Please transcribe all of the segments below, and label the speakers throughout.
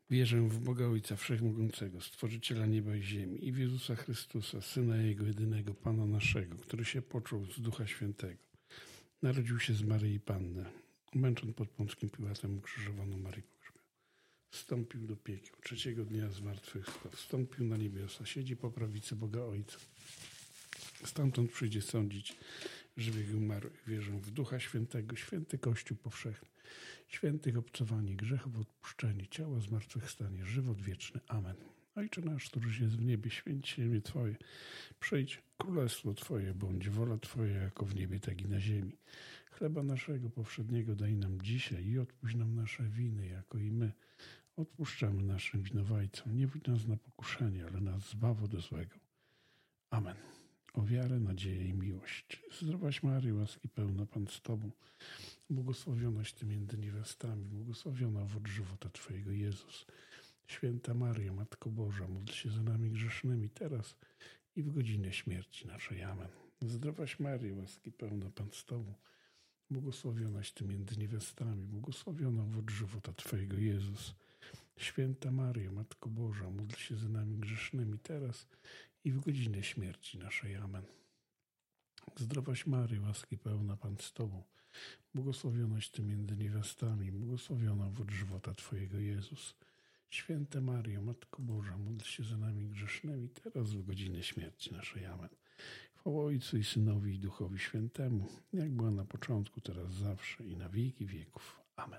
Speaker 1: Wierzę w Boga Ojca Wszechmogącego, Stworzyciela nieba i ziemi i w Jezusa Chrystusa, Syna Jego jedynego, Pana naszego, który się począł z Ducha Świętego. Narodził się z Maryi Panny, męcząc pod Pąckim Piłatem, ukrzyżowaną Marię pogrzebioną. Wstąpił do piekieł, trzeciego dnia zmartwychwstał, wstąpił na niebiosa, siedzi po prawicy Boga Ojca. Stamtąd przyjdzie sądzić żywych i umarłych. Wierzę w Ducha Świętego, święty Kościół powszechny, świętych obcowanie, grzechów odpuszczenie, ciała zmartwychwstanie, żywot wieczny. Amen. Ojcze nasz, któryś jest w niebie, święć się imię Twoje. Przyjdź królestwo Twoje, bądź wola Twoja, jako w niebie, tak i na ziemi. Chleba naszego powszedniego daj nam dzisiaj i odpuść nam nasze winy, jako i my odpuszczamy naszym winowajcom. Nie wódź nas na pokuszenie, ale nas zbaw od złego. Amen. O wiarę, nadzieję i miłość. Zdrowaś Maryjo, łaski pełna, Pan z Tobą, błogosławionaś Ty między niewiastami, błogosławiona owoc żywota Twojego, Jezus. Święta Maryjo, Matko Boża, módl się za nami grzesznymi, teraz i w godzinę śmierci naszej. Amen. Zdrowaś Maryjo, łaski pełna, Pan z Tobą, błogosławionaś Ty między niewiastami, błogosławiona owoc żywota Twojego, Jezus. Święta Maryjo, Matko Boża, módl się za nami grzesznymi, teraz i w godzinę śmierci naszej. Amen. Zdrowaś Maryjo, łaski pełna, Pan z Tobą, błogosławionaś Ty między niewiastami, błogosławiona owoc żywota Twojego, Jezus. Święta Maryjo, Matko Boża, módl się za nami grzesznymi, teraz w godzinę śmierci naszej. Amen. Chwała Ojcu i Synowi i Duchowi Świętemu, jak była na początku, teraz zawsze i na wieki wieków. Amen.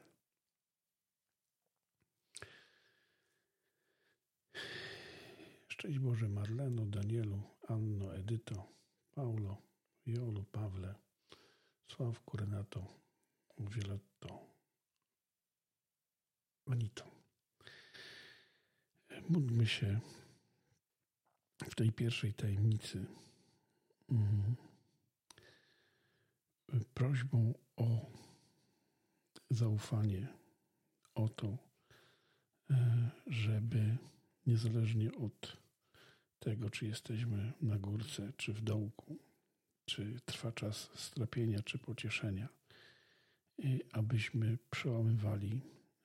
Speaker 1: Szczęść Boże Marleno, Danielu, Anno, Edyto, Paulo, Jolu, Pawle, Sławku, Renato, Violetto, Anito. Módlmy się w tej pierwszej tajemnicy prośbą o zaufanie, o to, żeby niezależnie od tego, czy jesteśmy na górce, czy w dołku, czy trwa czas strapienia, czy pocieszenia, abyśmy przełamywali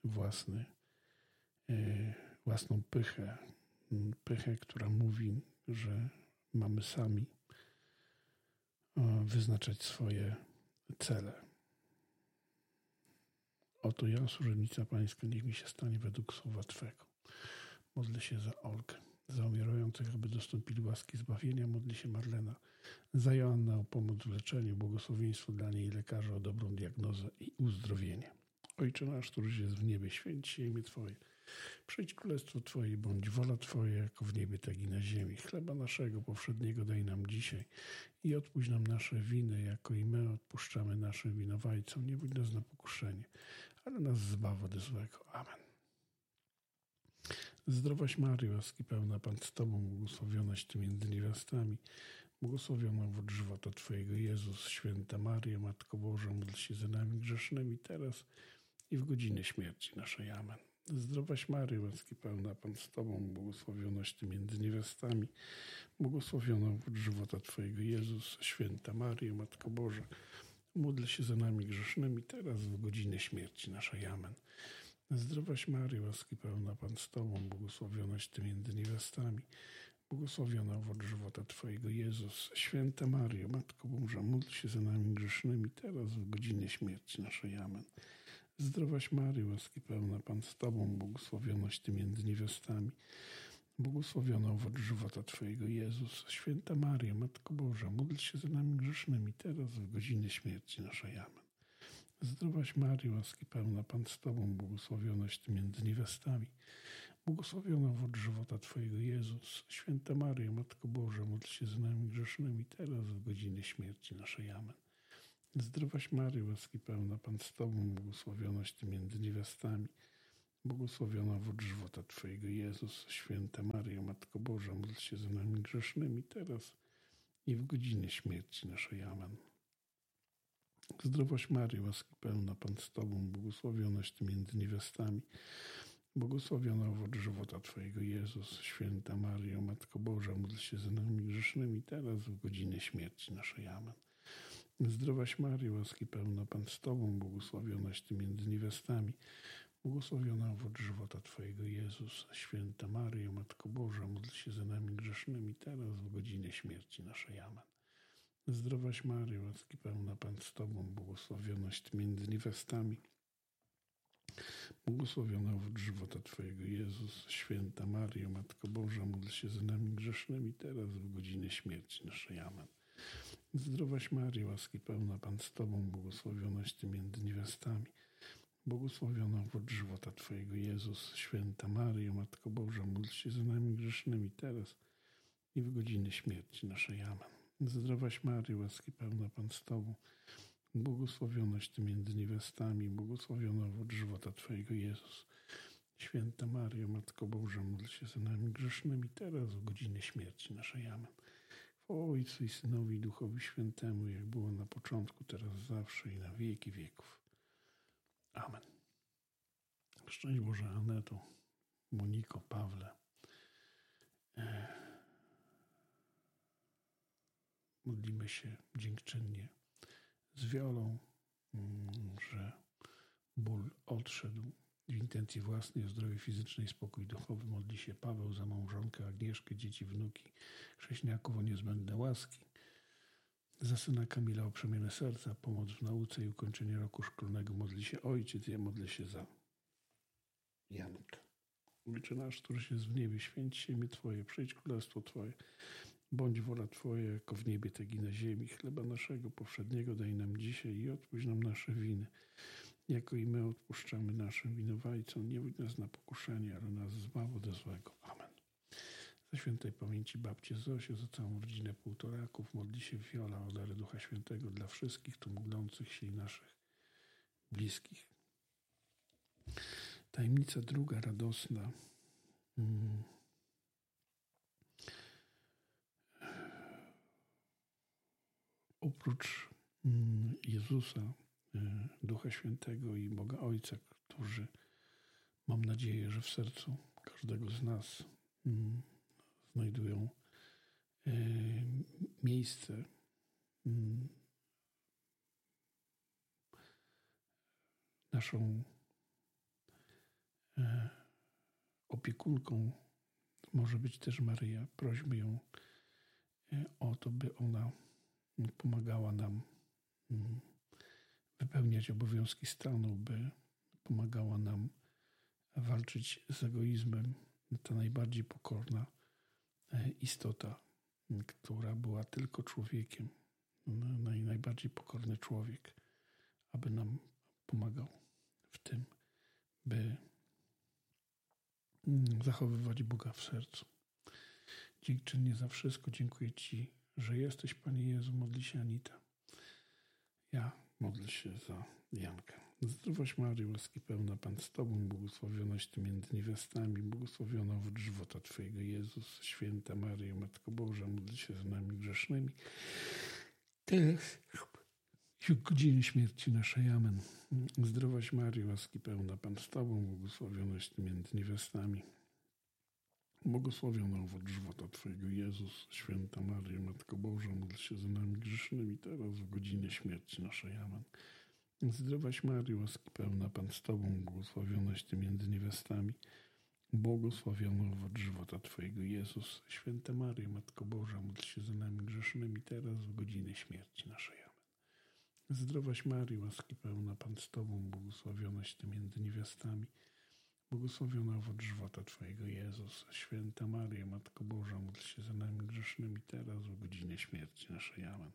Speaker 1: własną pychę, która mówi, że mamy sami wyznaczać swoje cele. Oto ja, służebnica Pańska, niech mi się stanie według słowa Twego. Modlę się za Olgę, za umierających, aby dostąpili łaski zbawienia. Modlę się Marlena, za Joannę o pomoc w leczeniu, błogosławieństwo dla niej i lekarzy o dobrą diagnozę i uzdrowienie. Ojcze nasz, któryś jest w niebie, święć się imię Twoje. Przyjdź królestwo Twoje, bądź wola Twoja, jako w niebie, tak i na ziemi. Chleba naszego powszedniego daj nam dzisiaj i odpuść nam nasze winy, jako i my odpuszczamy naszym winowajcom. Nie wódź nas na pokuszenie, ale nas zbaw od złego. Amen. Zdrowaś Maryjo, łaski pełna, Pan z Tobą, błogosławionaś Ty między niewiastami, błogosławiona owoc żywota Twojego, Jezus. Święta Maryjo, Matko Boża, módl się za nami grzesznymi, teraz i w godzinę śmierci naszej. Amen. Zdrowaś Maryjo, łaski pełna, Pan z Tobą, błogosławionaś Ty między niewiastami, błogosławiona owoc żywota Twojego, Jezus. Święta Maryjo, Matko Boża, módl się za nami grzesznymi, teraz w godzinę śmierci naszej. Amen. Zdrowaś Maryjo, łaski pełna, Pan z Tobą, błogosławionaś Ty między niewiastami, błogosławiona owoc żywota Twojego, Jezus. Święta Maryjo, Matko Boża, módl się za nami grzesznymi, teraz w godzinę śmierci naszej. Amen. Zdrowaś Maryjo, łaski pełna, Pan z Tobą, błogosławionaś Ty między niewiastami, błogosławiona owoc żywota Twojego, Jezus. Święta Maryjo, Matko Boża, módl się za nami grzesznymi, teraz w godzinę śmierci naszej. Amen. Zdrowaś Maryjo, łaski pełna, Pan z Tobą, błogosławionaś Ty między niewiastami, błogosławiona owoc żywota Twojego, Jezus. Święta Maryjo, Matko Boża, módl się za nami grzesznymi, teraz w godzinę śmierci naszej. Amen. Zdrowaś Maryjo, łaski pełna, Pan z Tobą, błogosławionaś Ty między niewiastami, błogosławiona owoc żywota Twojego, Jezus. Święta Maryjo, Matko Boża, módl się za nami grzesznymi, teraz i w godzinę śmierci naszej. Amen. Zdrowaś Maryjo, łaski pełna, Pan z Tobą, błogosławionaś Ty między niewiastami, błogosławiona owoc żywota Twojego, Jezus. Święta Maryjo, Matko Boża, módl się za nami grzesznymi, teraz w godzinę śmierci naszej. Amen. Zdrowaś Maryjo, łaski pełna, Pan z Tobą, błogosławionaś Ty między niewiastami, Błogosławiona owoc żywota Twojego, Jezus. Święta Maryjo, Matko Boża, módl się za nami grzesznymi, teraz w godzinę śmierci naszej. Amen. Zdrowaś Maryjo, łaski pełna, Pan z Tobą, błogosławionaś Ty między niewiastami. Błogosławiona owoc żywota Twojego, Jezus. Święta Maryjo, Matko Boża, módl się za nami grzesznymi, teraz w godzinę śmierci naszej. Amen. Zdrowaś Maryjo, łaski pełna, Pan z Tobą, błogosławionaś Ty między niewiastami. Błogosławiona owoc żywota Twojego, Jezus. Święta Maryjo, Matko Boża, módl się za nami grzesznymi, teraz i w godzinę śmierci naszej. Amen. Zdrowaś Maryjo, łaski pełna, Pan z Tobą, błogosławionaś Ty między niewiastami, błogosławiona owoc żywota Twojego, Jezus. Święta Maryjo, Matko Boża, módl się za nami grzesznymi, teraz w godzinę śmierci naszej. Amen. Chwała Ojcu i Synowi i Duchowi Świętemu, jak było na początku, teraz zawsze i na wieki wieków. Amen. Szczęść Boże, Aneto, Moniko, Pawle. Modlimy się dziękczynnie z wiolą, że ból odszedł. W intencji własnej o zdrowie fizyczne i spokój duchowy modli się Paweł za małżonkę Agnieszkę, dzieci, wnuki, chrześniaków o niezbędne łaski. Za syna Kamila o przemianę serca, pomoc w nauce i ukończenie roku szkolnego modli się ojciec. Ja modlę się za Janka. Ojcze nasz, któryś jest w niebie, święć się imię Twoje, przyjdź królestwo Twoje. Bądź wola Twoja, jako w niebie, tak i na ziemi. Chleba naszego powszedniego daj nam dzisiaj i odpuść nam nasze winy, jako i my odpuszczamy naszym winowajcom. Nie wódź nas na pokuszenie, ale nas zbaw ode złego. Amen. Za świętej pamięci babcię Zosię, za całą rodzinę Półtoraków modli się Wiola o dary Ducha Świętego dla wszystkich tu módlących się i naszych bliskich. Tajemnica druga, radosna. Oprócz Jezusa, Ducha Świętego i Boga Ojca, którzy, mam nadzieję, że w sercu każdego z nas znajdują miejsce, naszą opiekunką może być też Maryja. Prośmy ją o to, by ona pomagała nam wypełniać obowiązki stanu, by pomagała nam walczyć z egoizmem. Ta najbardziej pokorna istota, która była tylko człowiekiem, najbardziej pokorny człowiek, aby nam pomagał w tym, by zachowywać Boga w sercu. Dziękczynnie za wszystko dziękuję Ci, że jesteś, Panie Jezu. Modli się Anita. Ja modlę się za Janka. Zdrowaś Maryjo, łaski pełna, Pan z Tobą, błogosławionaś Ty między niewiastami, błogosławiona owoc żywota Twojego, Jezus. Święta Maryjo, Matko Boża, módl się za nami grzesznymi, teraz i w godzinie śmierci naszej. Amen. Zdrowaś Maryjo, łaski pełna, Pan z Tobą, błogosławionaś Ty między niewiastami, błogosławiona owoc żywota Twojego, Jezus. Święta Maryjo, Matko Boża, módl się za nami grzesznymi, teraz w godzinę śmierci naszej. Amen. Zdrowaś Maryjo, łaski pełna, Pan z Tobą, błogosławionaś Ty między niewiastami, błogosławiona owoc żywota Twojego, Jezus. Święta Maryjo, Matko Boża, módl się za nami grzesznymi, teraz w godzinę śmierci naszej. Amen. Zdrowaś Maryjo, łaski pełna, Pan z Tobą, błogosławionaś Ty między niewiastami, błogosławiona owoc żywota Twojego, Jezus. Święta Maryjo, Matko Boża, módl się za nami grzesznymi, teraz w godzinę śmierci naszej. Amen.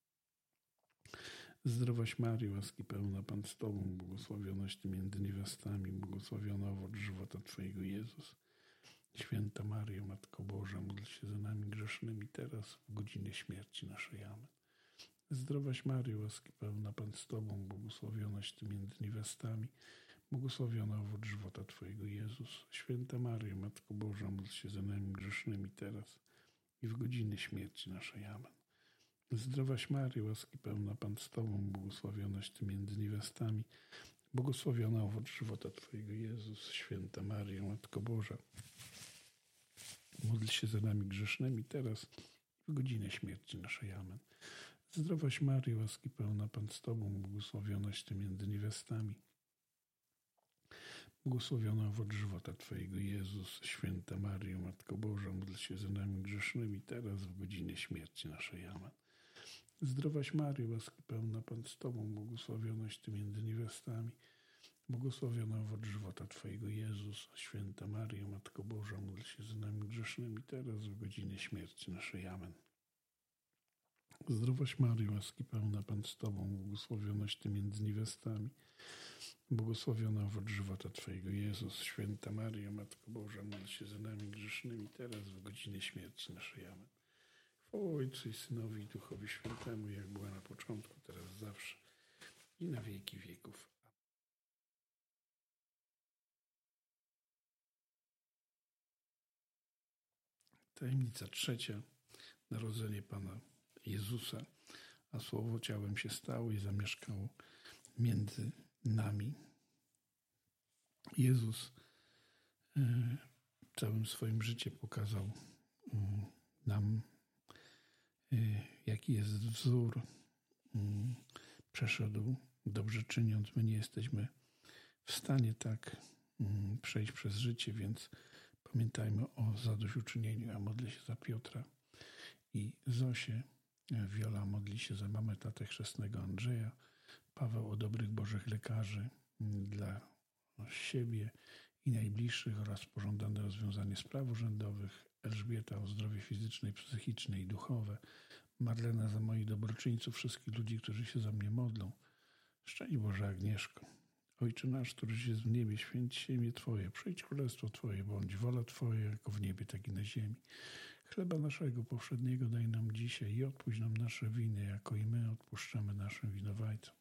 Speaker 1: Zdrowaś Maryjo, łaski pełna, Pan z Tobą, błogosławionaś Ty między niewiastami, błogosławiona owoc żywota Twojego, Jezus. Święta Maryjo, Matko Boża, módl się za nami grzesznymi, teraz w godzinę śmierci naszej. Amen. Zdrowaś Maryjo, łaski pełna, Pan z Tobą, błogosławionaś Ty między niewiastami, błogosławiona owoc żywota Twojego, Jezus. Święta Maryjo, Matko Boża, módl się za nami grzesznymi, teraz i w godzinę śmierci naszej. Amen. Zdrowaś Maryjo, łaski pełna, Pan z Tobą, błogosławionaś Ty między niewiastami, błogosławiona owoc żywota Twojego, Jezus. Święta Maryjo, Matko Boża, módl się za nami grzesznymi, teraz i w godzinę śmierci naszej. Amen. Zdrowaś Maryjo, łaski pełna, Pan z Tobą, błogosławionaś Ty między niewiastami, Błogosławiona owoc żywota Twojego, Jezus. Święta Maryjo, Matko Boża, módl się za nami grzesznymi, teraz w godzinie śmierci naszej. Amen. Zdrowaś Maryjo, łaski pełna, Pan z Tobą, błogosławionaś Ty między niewiastami. Błogosławiona owoc żywota Twojego, Jezus. Święta Maryjo, Matko Boża, módl się za nami grzesznymi, teraz w godzinie śmierci naszej. Amen. Zdrowaś Maryjo, łaski pełna, Pan z Tobą, błogosławionaś Ty między niewiastami. Błogosławiona owoc żywota Twojego, Jezus. Święta Maryjo, Matko Boża, módl się za nami grzesznymi, teraz w godzinie śmierci naszej. Amen. Chwała Ojcu i Synowi i Duchowi Świętemu, jak była na początku, teraz zawsze i na wieki wieków. Tajemnica trzecia. Narodzenie Pana Jezusa, a Słowo ciałem się stało i zamieszkało między nami. Jezus całym swoim życiem pokazał nam, jaki jest wzór. Przeszedł dobrze czyniąc. My nie jesteśmy w stanie tak przejść przez życie, więc pamiętajmy o zadośćuczynieniu. Ja modlę się za Piotra i Zosię. Wiola modli się za mamę, tatę chrzestnego Andrzeja. Paweł o dobrych Bożych lekarzy dla siebie i najbliższych oraz pożądane rozwiązanie spraw urzędowych. Elżbieta o zdrowie fizyczne, psychiczne i duchowe. Marlena za moich dobroczyńców, wszystkich ludzi, którzy się za mnie modlą. Szczęść Boże, Agnieszko. Ojcze nasz, któryś jest w niebie, święć się imię Twoje. Przyjdź królestwo Twoje, bądź wola Twoja, jako w niebie, tak i na ziemi. Chleba naszego powszedniego daj nam dzisiaj i odpuść nam nasze winy, jako i my odpuszczamy naszym winowajcom.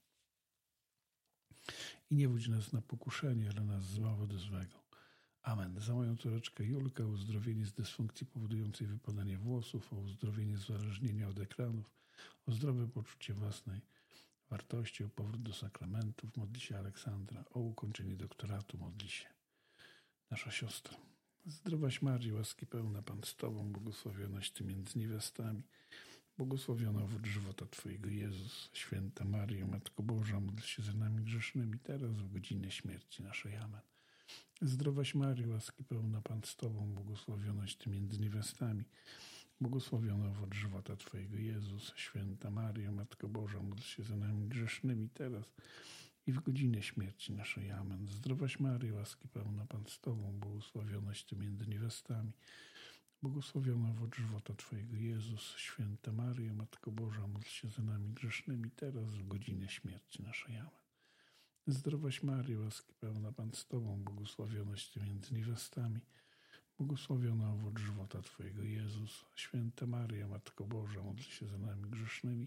Speaker 1: I nie wódź nas na pokuszenie, ale nas zła od złego. Amen. Za moją córeczkę Julkę, o uzdrowienie z dysfunkcji powodującej wypadanie włosów, o uzdrowienie z uzależnienia od ekranów, o zdrowe poczucie własnej wartości, o powrót do sakramentów, modli się Aleksandra, o ukończenie doktoratu, modli się nasza siostra. Zdrowaś Maryjo, łaski pełna, Pan z Tobą, błogosławionaś Ty między niewiastami, błogosławiona owoc żywota Twojego, Jezus. Święta Maryjo, Matko Boża, módl się za nami grzesznymi, teraz w godzinę śmierci naszej. Amen. Zdrowaś Maryjo, łaski pełna, Pan z Tobą, błogosławionaś Ty między niewiastami, błogosławiona owoc żywota Twojego, Jezus. Święta Maryjo, Matko Boża, módl się za nami grzesznymi, teraz i w godzinę śmierci naszej. Amen. Zdrowaś Maryjo, łaski pełna, Pan z Tobą, błogosławionaś Ty między niewiastami, błogosławiona owoc żywota Twojego, Jezus. Święta Maryjo, Matko Boża, módl się za nami grzesznymi, teraz w godzinę śmierci naszej. Amen. Zdrowaś Maryjo, łaski pełna, Pan z Tobą, błogosławionaś Ty między niewiastami, błogosławiona owoc żywota Twojego, Jezus. Święta Maryjo, Matko Boża, módl się za nami grzesznymi,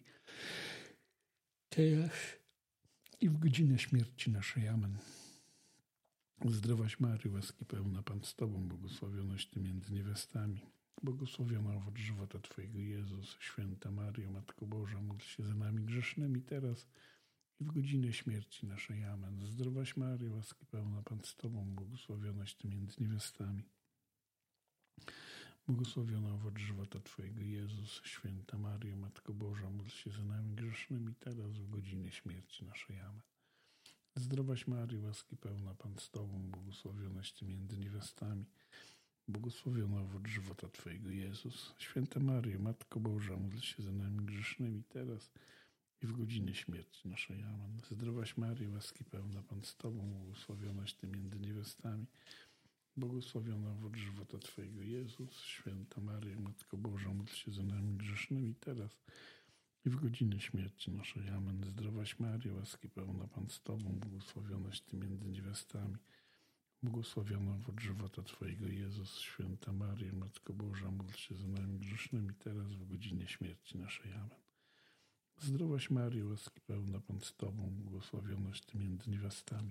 Speaker 1: teraz i w godzinę śmierci naszej. Amen. Zdrowaś Maryjo, łaski pełna, Pan z Tobą, błogosławionaś Ty między niewiastami, błogosławiona owoc żywota Twojego, Jezus. Święta Maryjo, Matko Boża, módl się za nami grzesznymi, teraz i w godzinę śmierci naszej. Amen. Zdrowaś Maryjo, łaski pełna, Pan z Tobą, błogosławionaś Ty między niewiastami, błogosławiona owoc żywota Twojego, Jezus. Święta Maryjo, Matko Boża, módl się za nami grzesznymi, teraz w godzinę śmierci naszej. Amen. Zdrowaś Maryjo, łaski pełna, Pan z Tobą, błogosławionaś Ty między niewiastami, błogosławiona owoc żywota Twojego, Jezus. Święta Maryjo, Matko Boża, módl się za nami grzesznymi, teraz i w godzinę śmierci naszej. Amen. Zdrowaś Maryjo, łaski pełna, Pan z Tobą, błogosławionaś Ty między niewiastami, błogosławiona owoc żywota Twojego, Jezus. Święta Maryjo, Matko Boża, módl się za nami grzesznymi, teraz i w godzinę śmierci naszej. Amen. Zdrowaś Maryjo, łaski pełna, Pan z Tobą, błogosławionaś Ty między niewiastami, błogosławiona owoc żywota Twojego, Jezus. Święta Maryjo, Matko Boża, módl się za nami grzesznymi, teraz w godzinie śmierci naszej. Amen. Zdrowaś Maryjo, łaski pełna, Pan z Tobą, błogosławionaś Ty między niewiastami,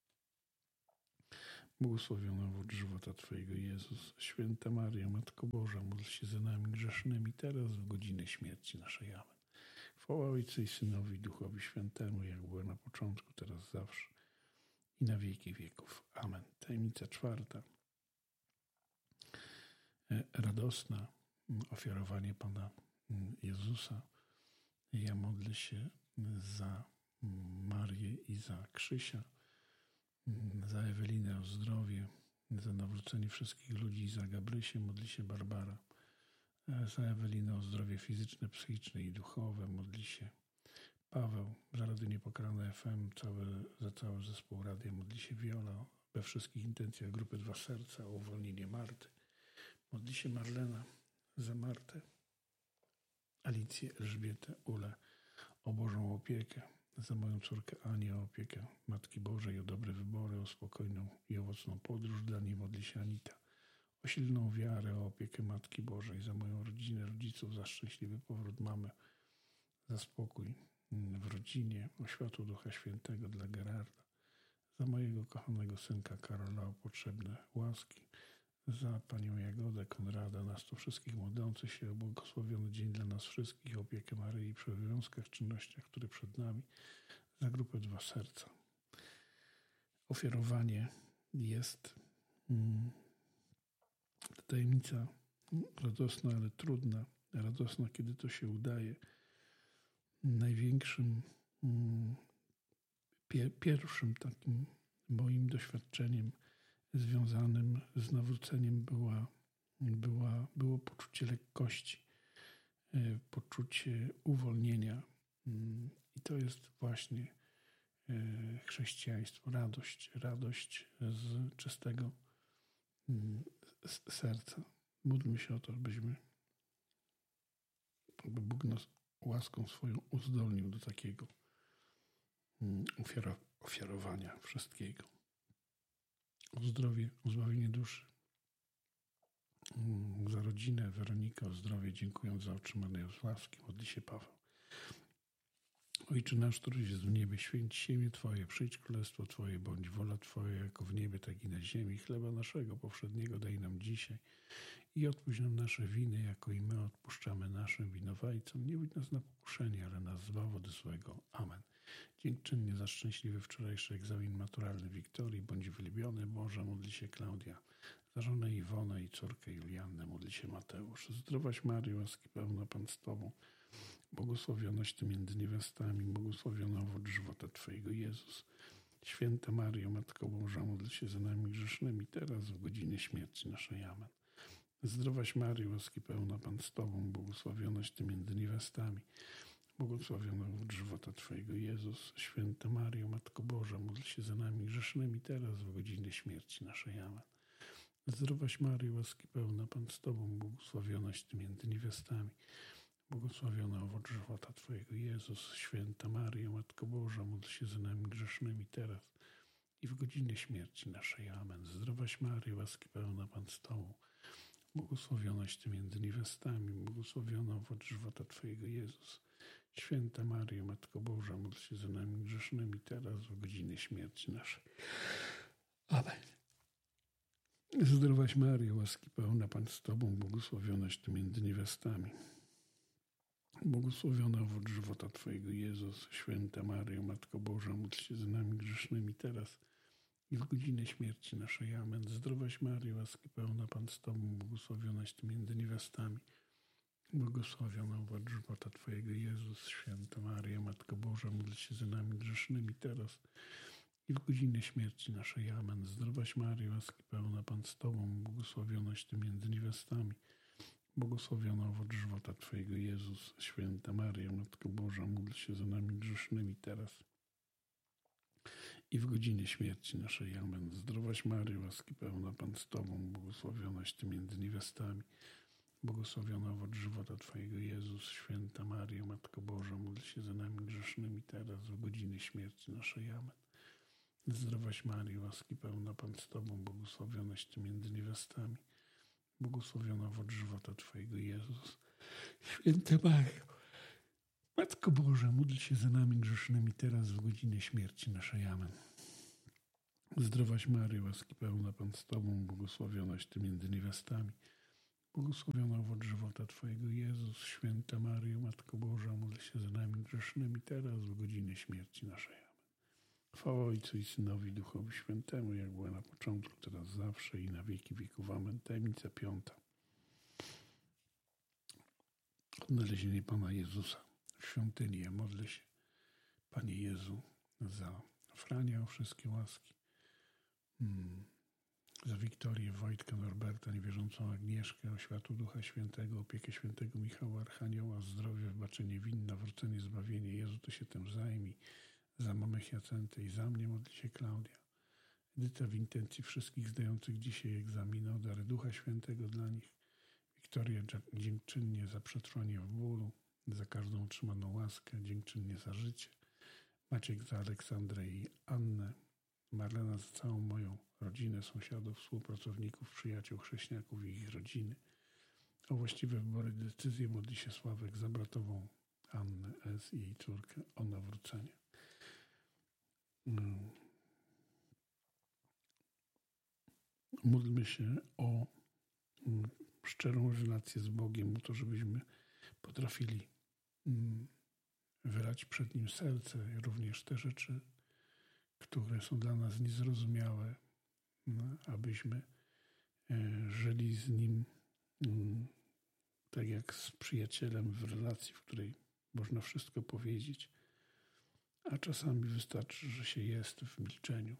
Speaker 1: błogosławiona owoc żywota Twojego, Jezus. Święta Maryjo, Matko Boża, módl się za nami grzesznymi, teraz w godzinę śmierci naszej. Amen. Chwała Ojcu i Synowi i Duchowi Świętemu, jak było na początku, teraz zawsze i na wieki wieków. Amen. Tajemnica czwarta. Radosna. Ofiarowanie Pana Jezusa. Ja modlę się za Marię i za Krzysia. za Ewelinę o zdrowie, za nawrócenie wszystkich ludzi, za Gabrysię modli się Barbara, za Ewelinę o zdrowie fizyczne, psychiczne i duchowe modli się Paweł, za Radio Niepokalane FM, za cały zespół radia modli się Wiola, we wszystkich intencjach grupy Dwa Serca o uwolnienie Marty. Modli się Marlena za Martę, Alicję, Elżbietę, Ulę o Bożą opiekę, za moją córkę Anię o opiekę Matki Bożej, o dobre wybory, o spokojną i owocną podróż. Dla niej modli się Anita, o silną wiarę, o opiekę Matki Bożej, za moją rodzinę, rodziców, za szczęśliwy powrót mamy, za spokój w rodzinie, o światło Ducha Świętego dla Gerarda, za mojego kochanego synka Karola o potrzebne łaski, za panią Jagodę, Konrada, nas tu wszystkich modlących się o błogosławiony dzień dla nas wszystkich, o opiekę Maryi przy obowiązkach, czynnościach, które przed nami, za grupę Dwa Serca. Ofiarowanie jest tajemnica radosna, ale trudna. Radosna, kiedy to się udaje. Największym, pierwszym takim moim doświadczeniem związanym z nawróceniem było poczucie lekkości, poczucie uwolnienia. I to jest właśnie chrześcijaństwo, radość z czystego serca. Módlmy się o to, aby Bóg nas łaską swoją uzdolnił do takiego ofiarowania wszystkiego. O zdrowie, o zbawienie duszy. Za rodzinę Weronika o zdrowie, dziękując za otrzymane łaski, modli się Paweł. Ojcze nasz, któryś jest w niebie, święć się imię Twoje, przyjdź królestwo Twoje, bądź wola Twoja, jako w niebie, tak i na ziemi. Chleba naszego powszedniego daj nam dzisiaj i odpuść nam nasze winy, jako i my odpuszczamy naszym winowajcom. Nie wódź nas na pokuszenie, ale nas zbaw od złego. Amen. Dziękczynnie za szczęśliwy wczorajszy egzamin maturalny Wiktorii, bądź wylibiony Boże, modli się Klaudia. Za żonę Iwonę i córkę Juliannę modli się Mateusz. Zdrowaś Maryjo, łaski pełna Pan z Tobą, błogosławionaś Ty między niewiastami, błogosławiony owoc żywota Twojego, Jezus. Święta Maryjo, Matko Boża, módl się za nami grzesznymi, teraz w godzinie śmierci naszej. Amen. Zdrowaś Maryjo, łaski pełna Pan z Tobą, błogosławionaś Ty między niewiastami, błogosławiony owoc żywota Twojego, Jezus. Święta Maryjo, Matko Boża, módl się za nami grzesznymi, teraz w godzinie śmierci naszej. Amen. Zdrowaś Maryjo, łaski pełna Pan z Tobą, błogosławionaś Ty między niewiastami, błogosławiony owoc żywota Twojego, Jezus. Święta Maryjo, Matko Boża, módl się za nami grzesznymi, teraz i w godzinie śmierci naszej. Amen. Zdrowaś Maryjo, łaski pełna Pan z Tobą, błogosławionaś Ty między niewiastami, błogosławiony owoc żywota Twojego, Jezus. Święta Maryjo, Matko Boża, módl się za nami grzesznymi, teraz w godzinie śmierci naszej. Amen. Zdrowaś Maryjo, łaski pełna Pan z Tobą, błogosławionaś Ty między niewiastami, błogosławiony owoc żywota Twojego, Jezus. Święta Maryjo, Matko Boża, módl się za nami grzesznymi, teraz i w godzinę śmierci naszej. Amen. Zdrowaś Maryjo, łaski pełna Pan z Tobą, błogosławionaś Ty między niewiastami, błogosławiony owoc żywota Twojego, Jezus. Święta Maryjo, Matko Boża, módl się za nami grzesznymi, teraz i w godzinę śmierci naszej. Amen. Zdrowaś Maryjo, łaski pełna Pan z Tobą, błogosławionaś Ty między niewiastami, błogosławiony owoc żywota Twojego, Jezus. Święta Maryjo, Matko Boża, módl się za nami grzesznymi, teraz i w godzinie śmierci naszej. Amen. Zdrowaś Maryjo, łaski pełna Pan z Tobą, błogosławionaś Ty między niewiastami, błogosławiony owoc żywota Twojego, Jezus. Święta Maryjo, Matko Boża, módl się za nami grzesznymi, teraz w godzinie śmierci naszej. Amen. Zdrowaś Maryjo, łaski pełna Pan z Tobą, błogosławionaś Ty między niewiastami, błogosławiony owoc żywota Twojego, Jezus. Święta Maryjo, Matko Boża, módl się za nami grzesznymi, teraz w godzinie śmierci naszej. Amen. Zdrowaś Maryjo, łaski pełna Pan z Tobą, błogosławionaś Ty między niewiastami, błogosławiony owoc żywota Twojego, Jezus. Święta Maryjo, Matko Boża, módl się za nami grzesznymi, teraz w godzinie śmierci naszej. Amen. Chwała Ojcu i Synowi, Duchowi Świętemu, jak była na początku, teraz zawsze i na wieki wieków. Amen. Tajemnica 5. Odnalezienie Pana Jezusa w świątyni. Ja modlę się, Panie Jezu, za Frania o wszystkie łaski, za Wiktorię, Wojtka, Norberta, niewierzącą Agnieszkę, o światło Ducha Świętego, opiekę świętego Michała Archanioła, zdrowie, wybaczenie win, nawrócenie, zbawienie. Jezu, Ty się tym zajmij. Za mamę Hiacentę i za mnie modli się Klaudia. Edyta, w intencji wszystkich zdających dzisiaj egzaminy, o dary Ducha Świętego dla nich. Wiktoria, dziękczynnie za przetrwanie w bólu, za każdą otrzymaną łaskę, dziękczynnie za życie. Maciek za Aleksandrę i Annę. Marlena za całą moją rodzinę, sąsiadów, współpracowników, przyjaciół, chrześcijaków i ich rodziny. O właściwe wybory, decyzje modli się Sławek za bratową Annę S. i jej córkę o nawrócenie. Módlmy się o szczerą relację z Bogiem, o to, żebyśmy potrafili wylać przed Nim serce, również te rzeczy, które są dla nas niezrozumiałe, abyśmy żyli z Nim tak jak z przyjacielem w relacji, w której można wszystko powiedzieć, a czasami wystarczy, że się jest w milczeniu.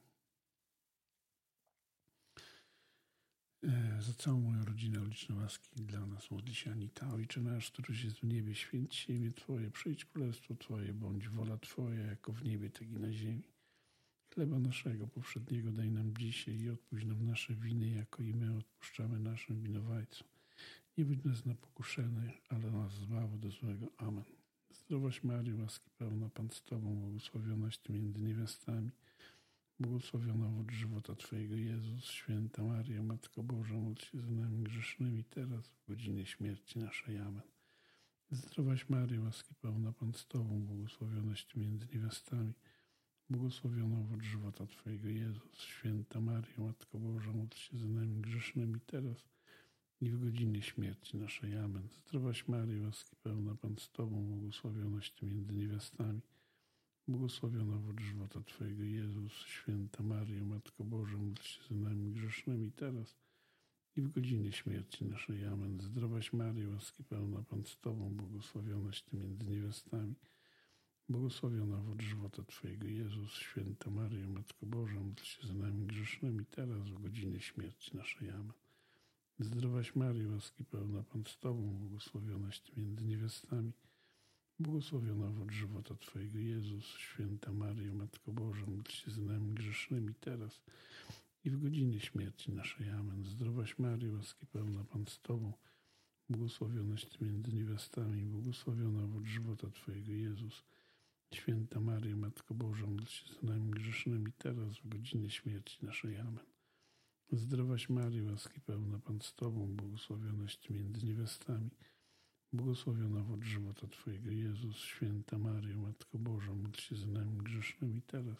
Speaker 1: Za całą moją rodzinę o liczne łaski dla nas modli się Anita. Ojcze nasz, któryś jest w niebie, święć się imię Twoje, przyjdź królestwo Twoje, bądź wola Twoja, jako w niebie, tak i na ziemi. Chleba naszego powszedniego daj nam dzisiaj i odpuść nam nasze winy, jako i my odpuszczamy naszym winowajcom. Nie budź nas na pokuszenie, ale nas zbaw od złego. Amen. Zdrowaś Maryjo, łaski pełna, Pan z Tobą, błogosławionaś Ty między niewiastami, błogosławiona owoc żywota Twojego, Jezus. Święta Maryjo, Matko Boża, módl się za nami grzesznymi, teraz w godzinie śmierci naszej. Amen. Zdrowaś Maryjo, łaski pełna, Pan z Tobą, błogosławionaś Ty między niewiastami, błogosławiona owoc żywota Twojego, Jezus. Święta Maryjo, Matko Boża, módl się za nami grzesznymi, teraz i w godzinie śmierci naszej. Amen. Zdrowaś Maryjo, łaski pełna, Pan z Tobą, błogosławionaś Ty między niewiastami, błogosławiona owoc żywota Twojego, Jezus. Święta Maryjo, Matko Boża, módl się za nami grzesznymi, teraz i w godzinie śmierci naszej. Amen. Zdrowaś Maryjo, łaski pełna, Pan z Tobą, błogosławionaś Ty między niewiastami, błogosławiona owoc żywota Twojego, Jezus. Święta Maryjo, Matko Boża, módl się za nami grzesznymi, teraz w godzinie śmierci naszej. Amen. Zdrowaś Maryjo, łaski pełna, Pan z Tobą, błogosławionaś Ty między niewiastami, błogosławiona owoc żywota Twojego, Jezus. Święta Maryjo, Matko Boża, módl się za nami grzesznymi, teraz i w godzinie śmierci naszej. Amen. Zdrowaś Maryjo, łaski pełna, Pan z Tobą, błogosławionaś Ty między niewiastami, błogosławiona owoc żywota Twojego, Jezus. Święta Maryjo, Matko Boża, módl się za nami grzesznymi, teraz w godzinie śmierci naszej. Amen. Zdrowaś Maryjo, łaski pełna, Pan z Tobą, błogosławionaś Ty między niewiastami, błogosławiona owoc żywota Twojego, Jezus. Święta Maryjo, Matko Boża, módl się za nami grzesznymi, teraz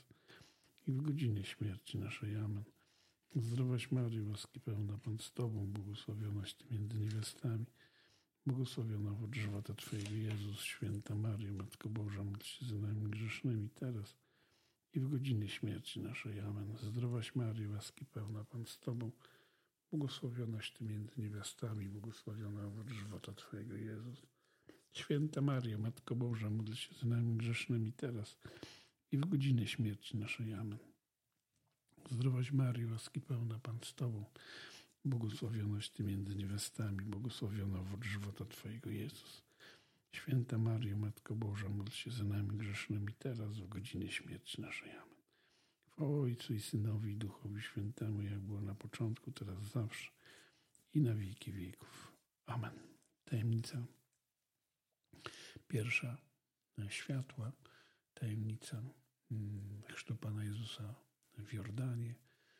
Speaker 1: i w godzinie śmierci naszej. Amen. Zdrowaś Maryjo, łaski pełna, Pan z Tobą, błogosławionaś Ty między niewiastami, błogosławiona owoc żywota Twojego, Jezus. Święta Maryjo, Matko Boża, módl się za nami grzesznymi, teraz i w godzinie śmierci naszej. Amen. Zdrowaś Maryjo, łaski pełna, Pan z Tobą, błogosławionaś Ty między niewiastami, błogosławiona owoc żywota Twojego, Jezus. Święta Maryjo, Matko Boża, módl się za nami grzesznymi, teraz i w godzinie śmierci naszej. Amen. Zdrowaś Maryjo, łaski pełna, Pan z Tobą, błogosławionaś Ty między niewiastami, błogosławiona owoc żywota Twojego, Jezus. Święta Maryjo, Matko Boża, módl się za nami grzesznymi, teraz w godzinie śmierci naszej. Amen. Chwała Ojcu i Synowi i Duchowi Świętemu, jak było na początku, teraz zawsze i na wieki wieków. Amen. Tajemnica pierwsza, światła, tajemnica chrztu Pana Jezusa w Jordanie.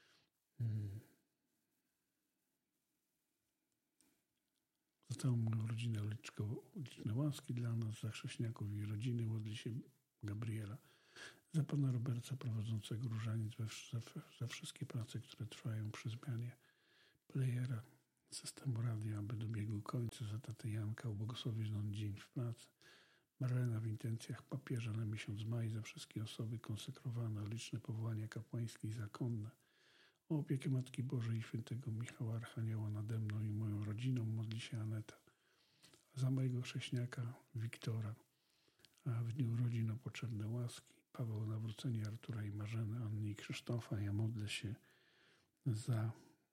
Speaker 1: Za całą moją rodzinę liczne łaski dla nas, za chrześcijaków i rodziny modli się Gabriela. Za Pana Roberta prowadzącego różaniec, za wszystkie prace, które trwają przy zmianie playera, systemu radia, aby dobiegł końca, za tatę Janka, ubłogosławioną dzień w pracy. Marlena w intencjach papieża na miesiąc maj, za wszystkie osoby konsekrowane, o liczne powołania kapłańskie i zakonne. O opiekę Matki Bożej i świętego Michała Archanioła nade mną i moją rodziną modli się Aneta. Za mojego chrześniaka Wiktora, a w dniu urodzin o potrzebne łaski. Paweł o nawrócenie Artura i Marzeny, Anny i Krzysztofa. Ja modlę się za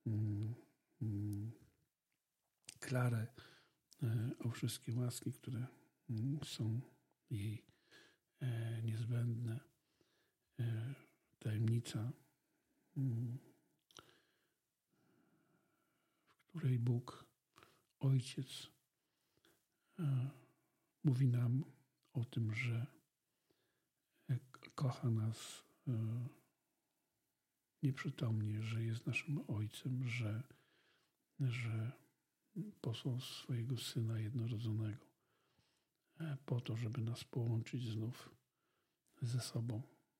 Speaker 1: Klarę, o wszystkie łaski, które są jej niezbędne. Tajemnica, w której Bóg, Ojciec, mówi nam o tym, że kocha nas nieprzytomnie, że jest naszym Ojcem, że posłał swojego Syna jednorodzonego po to, żeby nas połączyć znów ze sobą.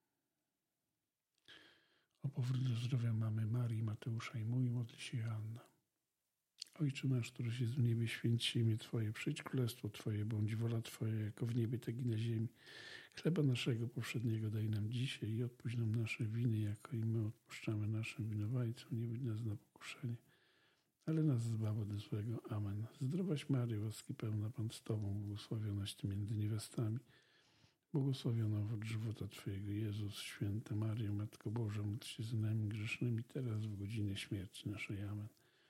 Speaker 1: O powrót do zdrowia mamy Marii, Mateusza i mój, modli się Joanna. Ojcze nasz, któryś jest w niebie, święć się imię Twoje, przyjdź królestwo Twoje, bądź wola Twoja, jako w niebie, tak i na ziemi. Chleba naszego powszedniego daj nam dzisiaj i odpuść nam nasze winy, jako i my odpuszczamy naszym winowajcom. Nie wódź nas na pokuszenie, ale nas zbaw od złego. Amen. Zdrowaś Maryjo, łaski pełna, Pan z Tobą, błogosławionaś Ty między niewiastami. Błogosławiona owoc żywota Twojego, Jezus. Święta Maryjo, Matko Boża, módl się za nami grzesznymi, teraz w godzinie śmierci naszej. Amen.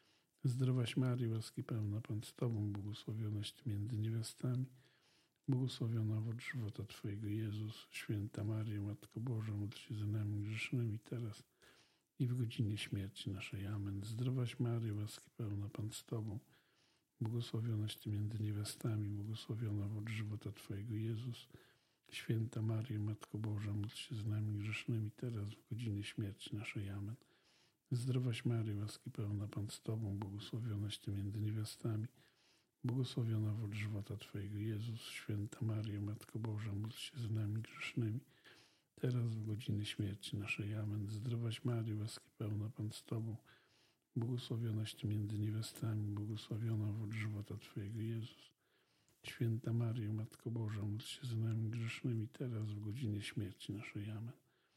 Speaker 1: Zdrowaś Maryjo, łaski pełna, Pan z Tobą, błogosławionaś Ty między niewiastami. Błogosławiona owoc żywota Twojego, Jezus. Święta Maryjo, Matko Boża, módl się za nami grzesznymi, teraz i w godzinie śmierci naszej. Amen. Zdrowaś Maryjo, łaski pełna, Pan z Tobą, błogosławionaś Ty między niewiastami, błogosławiona owoc żywota Twojego, Jezus. Święta Maryjo, Matko Boża, módl się za nami grzesznymi, teraz w godzinie śmierci naszej. Amen. Zdrowaś Maryjo, łaski pełna, Pan z Tobą, błogosławionaś Ty między niewiastami, błogosławiona owoc żywota Twojego, Jezus. Święta Maryjo, Matko Boża, módl się za nami grzesznymi, teraz w godzinie śmierci naszej. Amen. Zdrowaś Maryjo, łaski pełna, Pan z Tobą, błogosławionaś Ty między niewiastami, błogosławiona owoc żywota Twojego, Jezus. Święta Maryjo, Matko Boża, módl się za nami grzesznymi, teraz w godzinie śmierci naszej. Amen.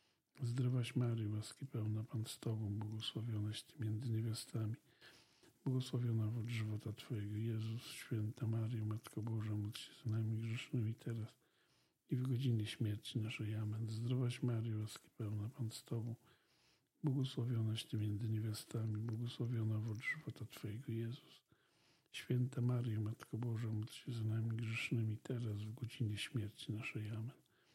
Speaker 1: Zdrowaś Maryjo, łaski pełna, Pan z Tobą, błogosławionaś Ty między niewiastami, błogosławiona owoc żywota Twojego, Jezus. Święta Maryjo, Matko Boża, módl się za nami grzesznymi, teraz i w godzinie śmierci naszej. Amen. Zdrowaś Maryjo, łaski pełna, Pan z Tobą, błogosławionaś Ty między niewiastami, błogosławiona owoc żywota Twojego, Jezus. Święta Maryjo, Matko Boża, módl się za nami grzesznymi, teraz w godzinie śmierci naszej. Amen.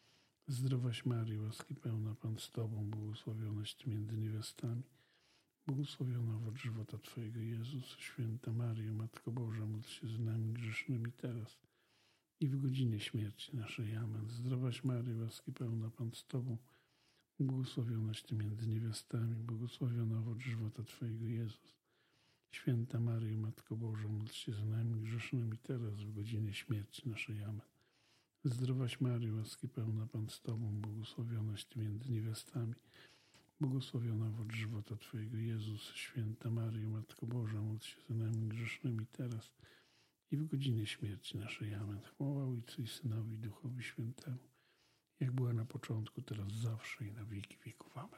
Speaker 1: Zdrowaś Maryjo, łaski pełna, Pan z Tobą, błogosławionaś Ty między niewiastami, błogosławiona owoc żywota Twojego, Jezus. Święta Maryjo, Matko Boża, módl się za nami grzesznymi, teraz i w godzinie śmierci naszej. Amen. Zdrowaś Maryjo, łaski pełna, Pan z Tobą, błogosławionaś Ty między niewiastami, błogosławiona owoc żywota Twojego, Jezus. Święta Maryjo, Matko Boża, módl się za nami grzesznymi, teraz w godzinie śmierci naszej. Amen. Zdrowaś Maryjo, łaski pełna, Pan z Tobą, błogosławionaś Ty między niewiastami, błogosławiona owoc żywota Twojego, Jezus. Święta Maryjo, Matko Boża, módl się za nami grzesznymi, teraz i w godzinie śmierci naszej. Amen. Chwała Ojcu i Synowi i Duchowi Świętemu, jak była na początku, teraz zawsze i na wieki wieków. Amen.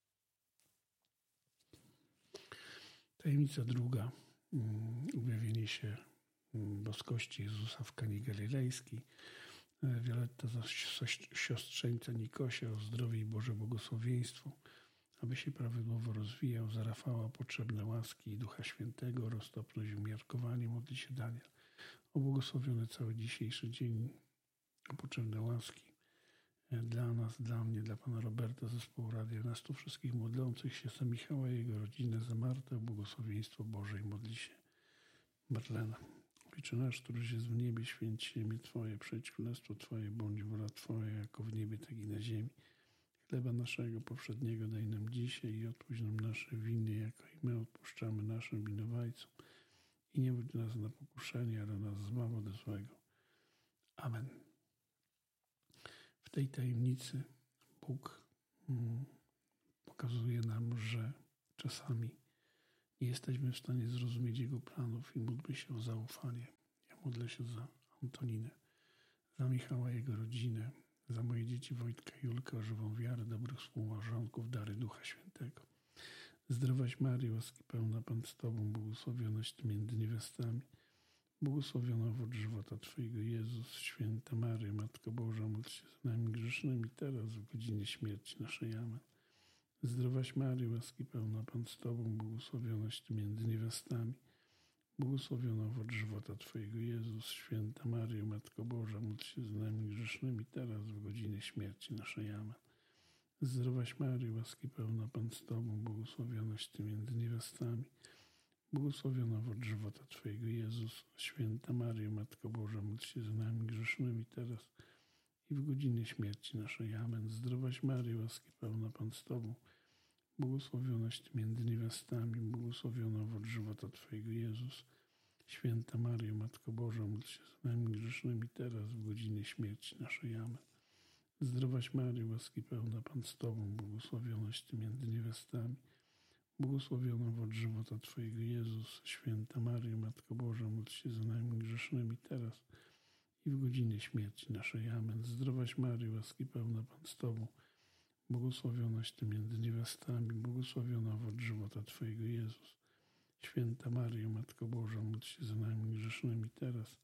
Speaker 1: Tajemnica druga. Objawienie się boskości Jezusa w Kanie Galilejskiej. Wioletta siostrzeńca Nikosia o zdrowie i Boże błogosławieństwo, aby się prawidłowo rozwijał. Za Rafała potrzebne łaski i Ducha Świętego, roztopność umiarkowanie. Modli się Daniel o błogosławiony cały dzisiejszy dzień, o potrzebne łaski dla nas, dla mnie, dla pana Roberta, zespołu Radia Nas, tu wszystkich modlących się, za Michała i jego rodzinę, za Martę, o błogosławieństwo Boże i modli się Marlena. Ojcze nasz, któryś jest w niebie, święć się imię Twoje, przyjdź królestwo Twoje, bądź wola Twoja, jako w niebie, tak i na ziemi. Chleba naszego powszedniego daj nam dzisiaj i odpuść nam nasze winy, jako i my odpuszczamy naszym winowajcom. I nie wódź nas na pokuszenie, ale nas zbaw od złego. Amen. W tej tajemnicy Bóg pokazuje nam, że czasami nie jesteśmy w stanie zrozumieć Jego planów i módlmy się o zaufanie. Ja modlę się za Antoninę, za Michała i jego rodzinę, za moje dzieci Wojtka i Julkę, o żywą wiarę, dobrych współmałżonków, dary Ducha Świętego. Zdrowaś Maryjo, łaski pełna, Pan z Tobą, błogosławionaś Ty między niewiastami, błogosławiona owoc żywota Twojego, Jezus. Święta Maryjo, Matko Boża, módl się za nami grzesznymi, teraz w godzinie śmierci naszej. Amen. Zdrowaś Maryjo, łaski pełna, Pan z Tobą, błogosławionaś Ty między niewiastami. Błogosławiona owoc żywota Twojego, Jezus. Święta Maryjo, Matko Boża, módl się za nami grzesznymi, teraz w godzinę śmierci naszej. Amen. Zdrowaś Maryjo, łaski pełna, Pan z Tobą, błogosławionaś Ty między niewiastami. Błogosławiona owoc żywota Twojego, Jezus. Święta Maryjo, Matko Boża, módl się za nami grzesznymi, teraz i w godzinę śmierci naszej. Amen. Zdrowaś Maryjo, łaski pełna, Pan z Tobą, błogosławionaś Ty między niewiastami, błogosławiona owoc żywota Twojego, Jezus. Święta Maryjo, Matko Boża, módl się za nami grzesznymi, teraz w godzinę śmierci naszej. Amen. Zdrowaś Maryjo, łaski pełna, Pan z Tobą, błogosławionaś Ty między niewiastami, błogosławiona owoc żywota Twojego, Jezus. Święta Maryjo, Matko Boża, módl się za nami grzesznymi, teraz i w godzinę śmierci naszej. Amen. Zdrowaś Maryjo, łaski pełna, Pan z Tobą, błogosławionaś Ty między niewiastami, błogosławiona owoc żywota Twojego, Jezus. Święta Maryjo, Matko Boża, módl się za nami grzesznymi, teraz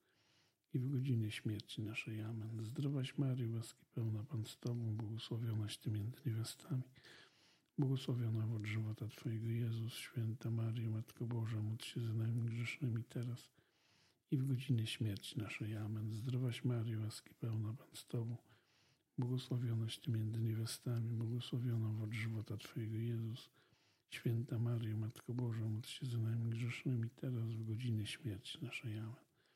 Speaker 1: i w godzinę śmierci naszej. Amen. Zdrowaś Maryjo, łaski pełna, Pan z Tobą, błogosławionaś Ty między niewiastami, błogosławiona owoc żywota Twojego, Jezus. Święta Maryjo, Matko Boża, módl się za nami grzesznymi, teraz i w godzinę śmierci naszej. Amen. Zdrowaś Maryjo, łaski pełna, Pan z Tobą, błogosławionaś Ty między niewiastami, błogosławiona owoc żywota Twojego, Jezus. Święta Maryjo, Matko Boża, módl się za nami grzesznymi, teraz w godzinę śmierci naszej. Amen.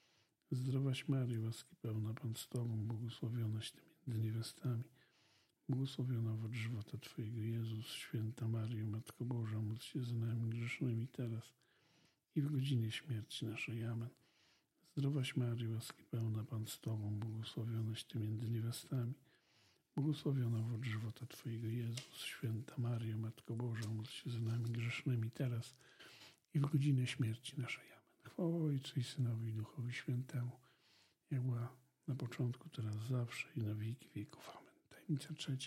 Speaker 1: Zdrowaś Maryjo, łaski pełna, Pan z Tobą, błogosławionaś Ty między niewiastami, błogosławiona owoc żywota Twojego, Jezus. Święta Maryjo, Matko Boża, módl się za nami grzesznymi, teraz i w godzinę śmierci naszej. Amen. Zdrowaś Maryjo, łaski pełna, Pan z Tobą, błogosławionaś Ty między niewiastami, błogosławiona owoc żywota Twojego, Jezus. Święta Maryjo, Matko Boża, módl się za nami grzesznymi, teraz i w godzinę śmierci naszej. Amen. Chwała Ojcu i Synowi i Duchowi Świętemu, jak była na początku, teraz zawsze i na wieki wieków. Amen. Tajemnica trzecia.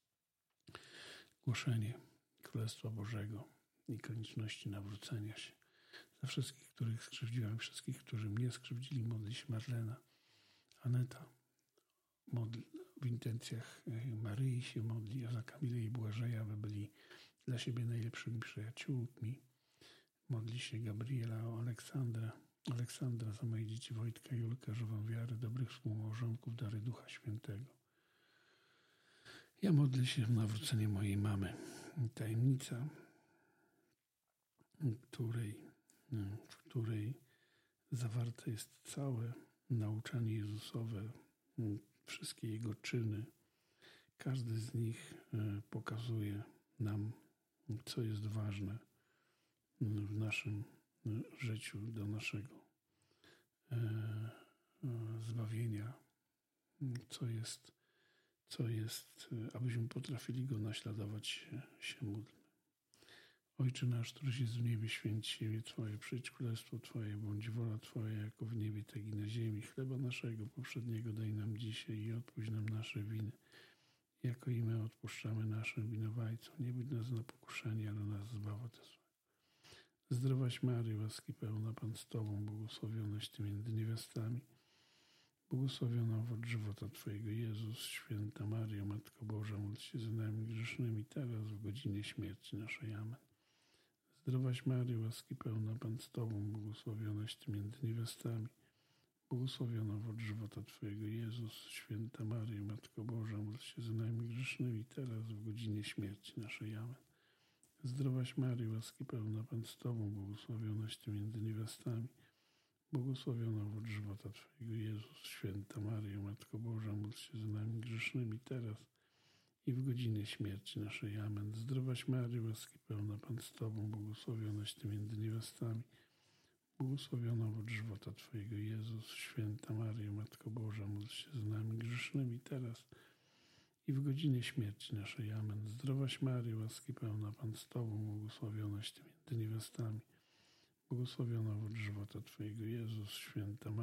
Speaker 1: Głoszenie Królestwa Bożego i konieczności nawrócenia się. Za wszystkich, których skrzywdziłem, wszystkich, którzy mnie skrzywdzili, modli się Marlena. Aneta w intencjach Maryi się modli, a za Kamilę i Błażeja, aby byli dla siebie najlepszymi przyjaciółmi. Modli się Gabriela o Aleksandra za moje dzieci Wojtka i Julkę, żywą wiarę, dobrych współmałżonków, dary Ducha Świętego. Ja modlę się o nawrócenie mojej mamy. Tajemnica, w której zawarte jest całe nauczanie Jezusowe, wszystkie Jego czyny. Każdy z nich pokazuje nam, co jest ważne w naszym życiu do naszego zbawienia, co jest, abyśmy potrafili Go naśladować, się módlmy. Ojcze nasz, któryś jest w niebie, święć się imię Twoje, przyjdź królestwo Twoje, bądź wola Twoja, jako w niebie, tak i na ziemi. Chleba naszego powszedniego daj nam dzisiaj i odpuść nam nasze winy, jako i my odpuszczamy naszym winowajcom. Nie budź nas na pokuszenie, ale nas zbaw od złego. Zdrowaś Maryjo, łaski pełna, Pan z Tobą, błogosławionaś Ty między niewiastami, błogosławiona owoc żywota Twojego, Jezus. Święta Maryjo, Matko Boża, módl się za nami grzesznymi, teraz w godzinę śmierci naszej. Amen. Zdrowaś Maryjo, łaski pełna, Pan z Tobą, błogosławionaś Ty między niewiastami, błogosławiona owoc żywota Twojego, Jezus. Święta Maryjo, Matko Boża, módl się za nami grzesznymi, teraz w godzinę śmierci naszej. Amen. Zdrowaś Maryjo, łaski pełna, Pan z Tobą, błogosławionaś Ty między niewiastami, błogosławiona owoc żywota Twojego, Jezus. Święta Maryjo, Matko Boża, módl się za nami grzesznymi, teraz i w godzinę śmierci naszej. Amen. Zdrowaś Maryjo, łaski pełna, Pan z Tobą, błogosławionaś Ty między niewiastami, błogosławiona owoc żywota Twojego, Jezus. Święta Maryjo, Matko Boża, módl się za nami grzesznymi, teraz i w godzinę śmierci naszej. Amen. Zdrowaś Maryjo, łaski pełna, Pan z Tobą, błogosławionaś Ty między niewiastami, błogosławiona owoc żywota Twojego, Jezus. Święta